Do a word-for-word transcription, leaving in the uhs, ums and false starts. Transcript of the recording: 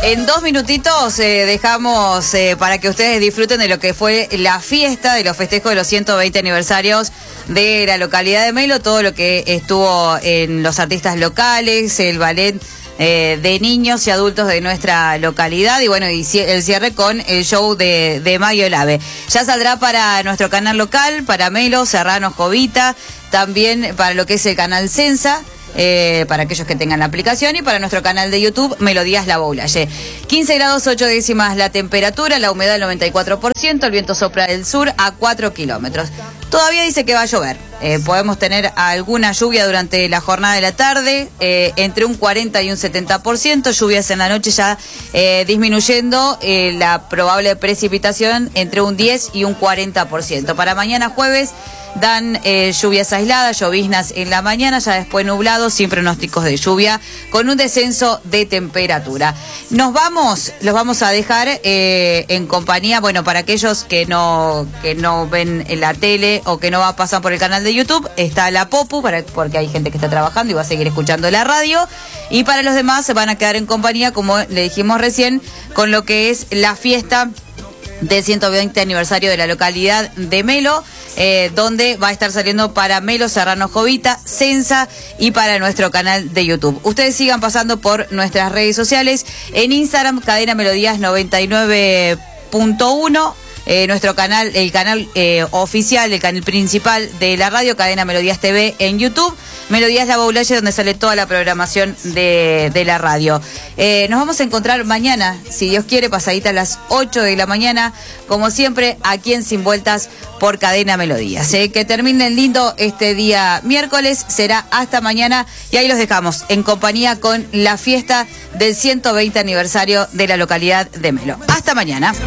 En dos minutitos eh, dejamos eh, para que ustedes disfruten de lo que fue la fiesta de los festejos de los ciento veinte aniversarios de la localidad de Melo, todo lo que estuvo en los artistas locales, el ballet eh, de niños y adultos de nuestra localidad y bueno, y el cierre con el show de, de Mayo el Ave. Ya saldrá para nuestro canal local, para Melo, Serrano, Jovita, también para lo que es el canal Sensa. Eh, para aquellos que tengan la aplicación y para nuestro canal de YouTube, Melodías La Boulaye. quince grados ocho décimas la temperatura, la humedad del noventa y cuatro por ciento, el viento sopla del sur a cuatro kilómetros. Todavía dice que va a llover. Eh, podemos tener alguna lluvia durante la jornada de la tarde, eh, entre un cuarenta y un setenta por ciento, lluvias en la noche ya eh, disminuyendo eh, la probable precipitación entre un diez y un cuarenta por ciento. Para mañana jueves dan eh, lluvias aisladas, lloviznas en la mañana, ya después nublados, sin pronósticos de lluvia, con un descenso de temperatura. Nos vamos, los vamos a dejar eh, en compañía, bueno, para aquellos que no que no ven en la tele o que no va, pasan por el canal de YouTube, está la Popu, para, porque hay gente que está trabajando y va a seguir escuchando la radio, y para los demás se van a quedar en compañía, como le dijimos recién, con lo que es la fiesta del ciento veinte aniversario de la localidad de Melo, eh, donde va a estar saliendo para Melo, Serrano, Jovita, Sensa y para nuestro canal de YouTube. Ustedes sigan pasando por nuestras redes sociales, en Instagram, Cadena Melodías noventa y nueve punto uno, eh, nuestro canal, el canal eh, oficial, el canal principal de la radio, Cadena Melodías T V en YouTube, Melodías La Boulaye, donde sale toda la programación de, de la radio. Eh, nos vamos a encontrar mañana, si Dios quiere, pasadita a las ocho de la mañana, como siempre, aquí en Sin Vueltas por Cadena Melodías. Eh, que terminen lindo este día miércoles, será hasta mañana y ahí los dejamos en compañía con la fiesta del ciento veinte aniversario de la localidad de Melo. Hasta mañana.